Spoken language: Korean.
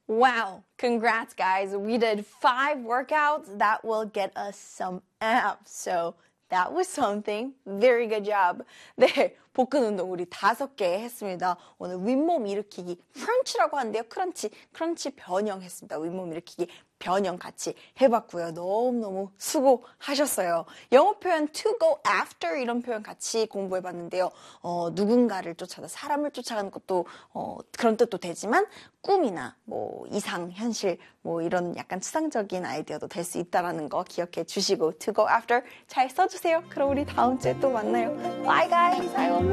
Wow, congrats guys. We did 5 workouts that will get us some abs. So that was something. Very good job. 네, 복근 운동 우리 5개 했습니다. 오늘 윗몸 일으키기 크런치라고 하는데요. 크런치 변형했습니다. 윗몸 일으키기 변형 같이 해봤고요. 너무너무 수고하셨어요. 영어 표현 to go after 이런 표현 같이 공부해봤는데요. 누군가를 쫓아다 사람을 쫓아가는 것도 그런 뜻도 되지만 꿈이나 뭐 이상, 현실 뭐 이런 약간 추상적인 아이디어도 될 수 있다는 거 기억해 주시고 to go after 잘 써주세요. 그럼 우리 다음 주에 또 만나요. Bye guys.